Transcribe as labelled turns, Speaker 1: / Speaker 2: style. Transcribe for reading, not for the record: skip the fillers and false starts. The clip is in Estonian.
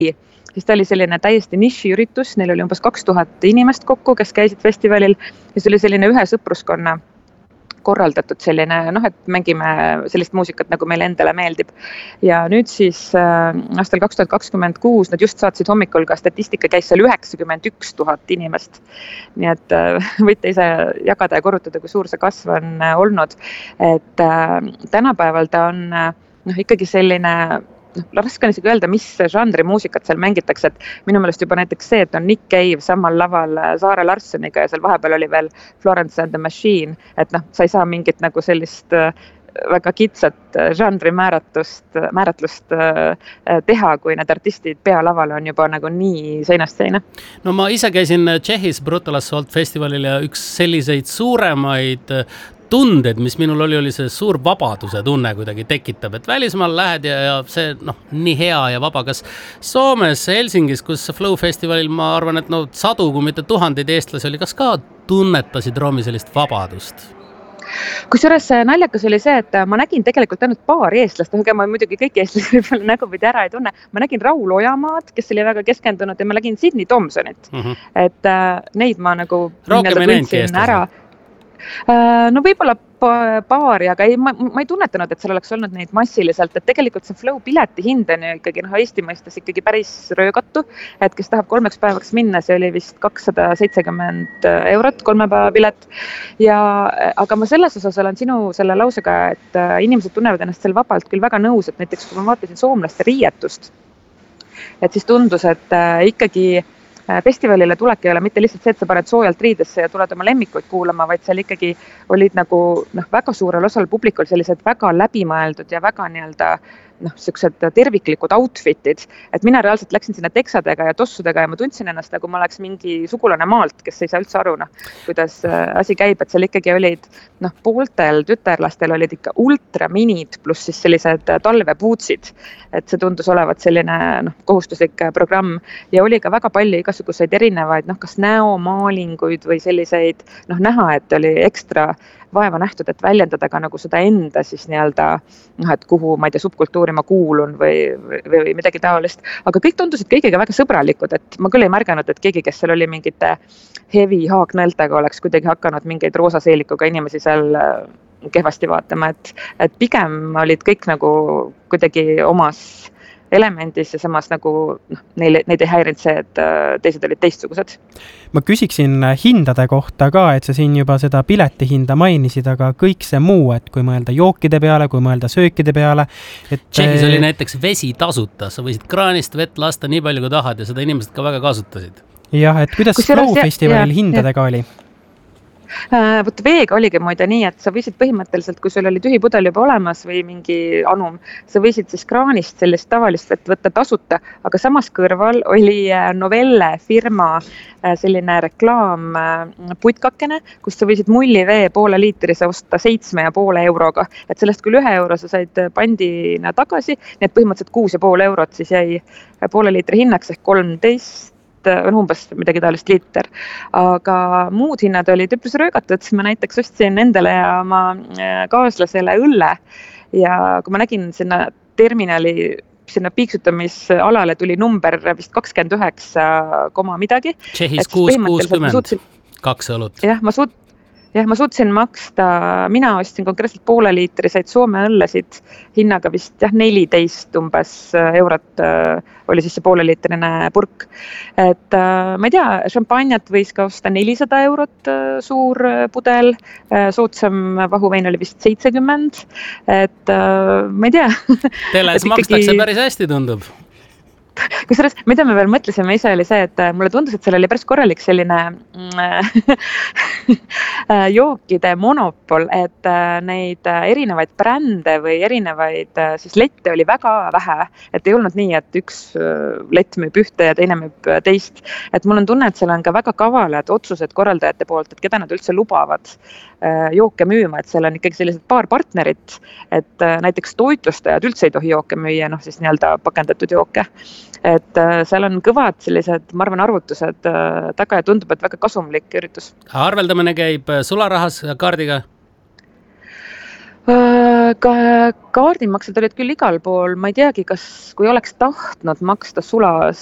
Speaker 1: siis ta oli selline täiesti nišiüritus, neil oli umbes 2000 inimest kokku, kes käisid festivalil ja see oli selline ühe sõpruskonna korraldatud selline, et mängime sellist muusikat, nagu meile endale meeldib. Ja nüüd siis aastal 2026 nad just saatsid hommikul ka statistika käis seal 91 000 inimest. Nii et võite ise jagada ja korrutada, kui suur see kasv on olnud. Et tänapäeval ta on ikkagi selline raske on isegi öelda, mis žanri muusikat seal mängitakse, et minu meelest juba näiteks see, et on Nick Cave samal laval Zara Larssoniga ja seal vahepeal oli veel Florence and the Machine, et sa ei saa mingit nagu sellist väga kitsat žanri määratlust teha, kui need artistid pealaval on juba nagu nii seinast seina.
Speaker 2: No ma ise käisin Tšehhis Brutal Assault festivalil ja üks selliseid suuremaid tunded, mis minul oli see suur vabaduse tunne kuidagi tekitab, et välismaal lähed ja see nii hea ja vaba. Kas Soomes, Helsingis, kus Flow festivalil ma arvan, et sadu, kui mitte tuhandeid eestlasi oli, kas ka tunnetasid Roomi sellist vabadust?
Speaker 1: Kusjuures naljakas oli see, et ma nägin tegelikult ainult paar eestlast, aga ma muidugi kõik eestlased võib-olla nägupidi ära ei tunne. Ma nägin Raul Ojamaad, kes oli väga keskendunud ja ma nägin Sydney Thompsonit. Et neid ma nagu tundsin ära. No võib-olla paari, aga ma ei tunnetanud, et seal oleks olnud neid massiliselt, et tegelikult see Flow pileti hind on ju ikkagi Eesti mõistes ikkagi päris röögatu, et kes tahab 3 päevaks minna, see oli vist 270 € 3 päeva pilet. Aga ma selles osas olen sinu selle lausega, et inimesed tunnevad ennast seal vabalt küll väga nõus, et näiteks kui ma vaatasin soomlaste riietust, et siis tundus, et ikkagi festivalile tulek ei ole mitte lihtsalt see, et sa paned soojalt riidesse ja tuled oma lemmikuid kuulama, vaid seal ikkagi olid nagu väga suurel osal publikul sellised väga läbimõeldud ja väga sellised terviklikud outfitid, et mina reaalselt läksin sinna teksadega ja tossudega ja ma tundsin ennast, nagu ma oleks mingi sugulane maalt, kes ei saa üldse aru, kuidas asi käib, et seal ikkagi olid pooltel tütarlastel olid ikka ultraminid pluss siis sellised talvepuutsid, et see tundus olevat selline kohustuslik programm ja oli ka väga palju igasuguseid erinevaid, kas näomaalinguid või selliseid näha, et oli ekstra vaeva nähtud, et väljendada ka nagu seda enda siis et kuhu, ma ei tea, subkultuuri ma kuulun või midagi taolist. Aga kõik tundusid kõigiga väga sõbralikud, et ma küll ei märganud, et keegi, kes seal oli mingite heavy haaknõeltega, oleks kuidagi hakanud mingeid roosaseelikuga inimesi seal kehvasti vaatama, et pigem olid kõik nagu kuidagi omas elemendis ja samas nagu neid ei häirinud see, et teised olid teistsugused.
Speaker 3: Ma küsiksin hindade kohta ka, et sa siin juba seda pileti hinda mainisid, aga kõik see muu, et kui mõelda jookide peale, kui mõelda söökide peale.
Speaker 2: Tšehhis oli näiteks vesi tasuta, sa võisid kraanist vett lasta nii palju kui tahad ja seda inimesed ka väga kasutasid.
Speaker 3: Jah, et kuidas Flow festivalil hindadega oli?
Speaker 1: Võt veega oligi muide nii, et sa võisid põhimõtteliselt, kui sul oli tühi pudel juba olemas või mingi anum, sa võisid siis kraanist sellist tavalist vett võtta tasuta, aga samas kõrval oli Novelle firma selline reklaam putkakene, kus sa võisid mullivee 0,5 liitrise osta 7,5 €, et sellest küll 1 € sa said pandina tagasi, nii et põhimõtteliselt 6,5 € siis jäi 0,5 liitri hinnaks ehk 13 on umbes midagi taolist liiter, aga muud hinnad olid üpris röögatud. Ma näiteks ostsin endale ja oma kaaslasele õlle ja kui ma nägin sinna terminali, sinna piiksutamisalale tuli number vist 29, midagi.
Speaker 2: Tšehhis 6,60, 2 õlut.
Speaker 1: Jah, ma suutsin maksta, mina ostsin konkreetselt 0,5 liitriseid Soome õllesid hinnaga vist 14 umbes eurot oli siis see 0,5 liitrine purk. Et ma ei tea, šampanjat võis ka osta 400 € suur pudel, soodsam vahuvein oli vist 70, et ma ei tea.
Speaker 2: Teles makstakse päris hästi tundub.
Speaker 1: Kusjuures, mida me veel mõtlesime ise oli see, et mulle tundus, et seal oli päris korralik selline jookide monopol, et neid erinevaid brände või erinevaid siis lette oli väga vähe, et ei olnud nii, et üks lett müüb ühte ja teine müüb teist, et mul on tunne, et seal on ka väga kavalad otsused korraldajate poolt, et keda nad üldse lubavad jooke müüma, et seal on ikkagi sellised paar partnerit, et näiteks toitlustajad üldse ei tohi jooke müüa, siis pakendatud jooke. Et seal on kõvad sellised, ma arvan, arvutused taga ja tundub, et väga kasumlik üritus.
Speaker 2: Arveldamine käib sularahas kaardiga?
Speaker 1: Kaardimaksed olid küll igal pool, ma ei teagi, kui oleks tahtnud maksta sulas